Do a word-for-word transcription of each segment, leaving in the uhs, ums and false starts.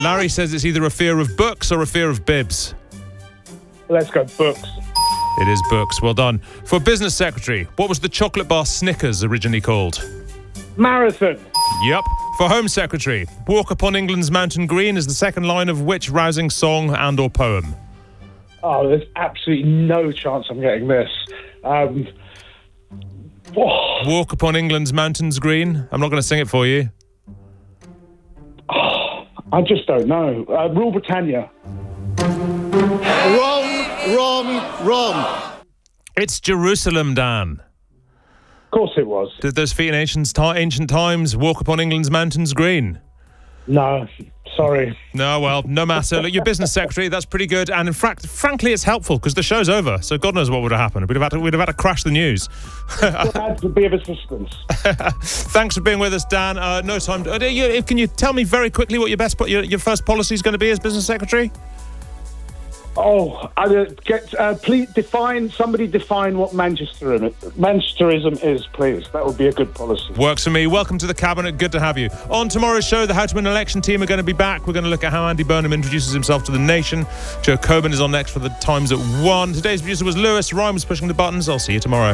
Larry says it's either a fear of books or a fear of bibs. Let's go books. It is books. Well done. For business secretary, what was the chocolate bar Snickers originally called? Marathon. Yep. For home secretary, walk upon England's mountain green is the second line of which rousing song and or poem? Oh, there's absolutely no chance I'm getting this. Um, whoa. Walk upon England's mountains green. I'm not going to sing it for you. Oh, I just don't know. Uh, Rule Britannia. Wrong, wrong, wrong. It's Jerusalem, Dan. Of course it was. Did those feet in ancient, ancient times walk upon England's mountains green? No, sorry. No, well, no matter. Look, you're business secretary. That's pretty good. And in fact, frankly, it's helpful because the show's over. So God knows what would have happened. We'd have had to, we'd have had to crash the news. Glad to be of assistance. Thanks for being with us, Dan. Uh, no time. To, uh, you, can you tell me very quickly what your best, your, your first policy is going to be as business secretary? Oh, I, uh, get uh, please define. Somebody define what Manchesterism, Manchesterism is, please. That would be a good policy. Works for me. Welcome to the cabinet. Good to have you. On tomorrow's show, the How to Win Election team are going to be back. We're going to look at how Andy Burnham introduces himself to the nation. Joe Coburn is on next for the Times at one. Today's producer was Lewis. Ryan was pushing the buttons. I'll see you tomorrow.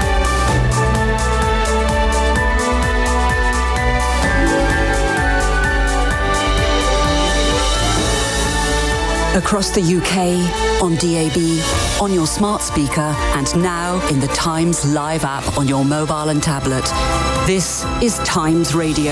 Across the U K, on D A B, on your smart speaker, and now in the Times Live app on your mobile and tablet. This is Times Radio.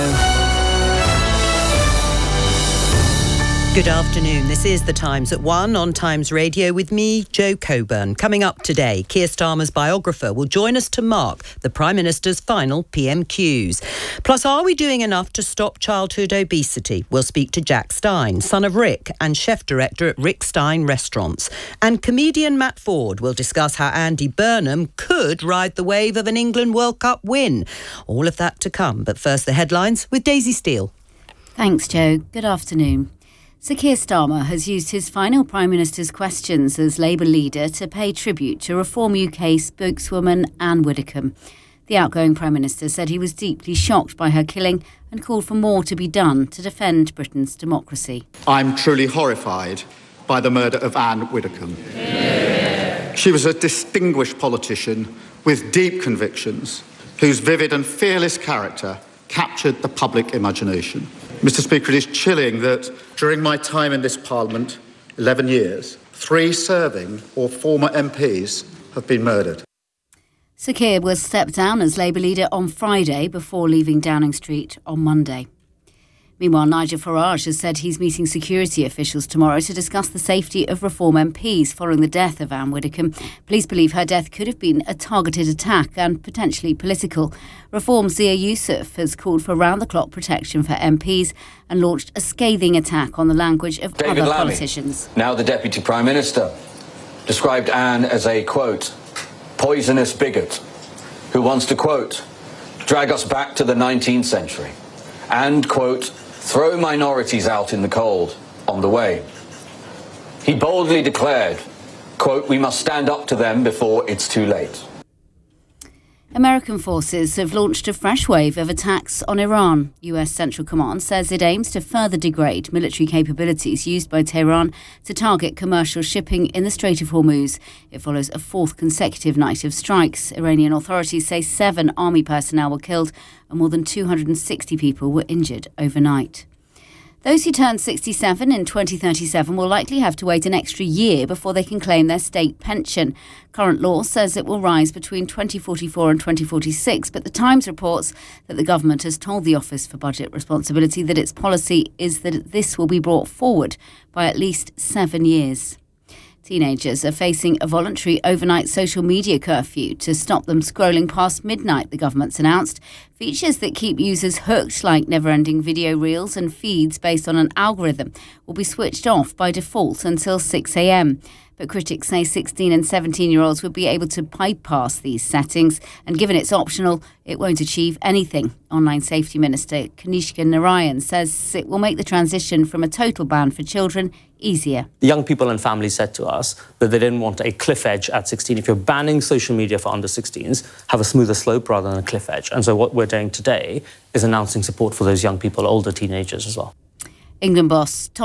Good afternoon. This is The Times at one on Times Radio with me, Joe Coburn. Coming up today, Keir Starmer's biographer will join us to mark the Prime Minister's final P M Qs. Plus, are we doing enough to stop childhood obesity? We'll speak to Jack Stein, son of Rick and chef director at Rick Stein Restaurants. And comedian Matt Ford will discuss how Andy Burnham could ride the wave of an England World Cup win. All of that to come. But first, the headlines with Daisy Steele. Thanks, Joe. Good afternoon. Sir Keir Starmer has used his final Prime Minister's questions as Labour leader to pay tribute to Reform U K spokeswoman Anne Widdecombe. The outgoing Prime Minister said he was deeply shocked by her killing and called for more to be done to defend Britain's democracy. I'm truly horrified by the murder of Anne Widdecombe. Yeah. She was a distinguished politician with deep convictions, whose vivid and fearless character captured the public imagination. Mister Speaker, it is chilling that during my time in this Parliament, eleven years, three serving or former M Ps have been murdered. Sir Keir will step down as Labour leader on Friday before leaving Downing Street on Monday. Meanwhile, Nigel Farage has said he's meeting security officials tomorrow to discuss the safety of Reform M Ps following the death of Anne Widdecombe. Police believe her death could have been a targeted attack and potentially political. Reform's Zia Youssef has called for round-the-clock protection for M Ps and launched a scathing attack on the language of David other Lammy, politicians. now the Deputy Prime Minister, described Anne as a, quote, poisonous bigot who wants to, quote, drag us back to the nineteenth century and, quote, throw minorities out in the cold on the way. He boldly declared, quote, we must stand up to them before it's too late. American forces have launched a fresh wave of attacks on Iran. U S Central Command says it aims to further degrade military capabilities used by Tehran to target commercial shipping in the Strait of Hormuz. It follows a fourth consecutive night of strikes. Iranian authorities say seven army personnel were killed and more than two hundred sixty people were injured overnight. Those who turn sixty-seven in twenty thirty-seven will likely have to wait an extra year before they can claim their state pension. Current law says it will rise between twenty forty-four and twenty forty-six, but The Times reports that the government has told the Office for Budget Responsibility that its policy is that this will be brought forward by at least seven years. Teenagers are facing a voluntary overnight social media curfew to stop them scrolling past midnight, the government's announced. Features that keep users hooked, like never-ending video reels and feeds based on an algorithm, will be switched off by default until six a.m. But critics say sixteen and seventeen-year-olds would be able to bypass these settings, and given it's optional, it won't achieve anything. Online Safety Minister Kanishka Narayan says it will make the transition from a total ban for children easier. The young people and families said to us that they didn't want a cliff edge at sixteen. If you're banning social media for under sixteens, have a smoother slope rather than a cliff edge. And so what we're doing today is announcing support for those young people, older teenagers as well. England boss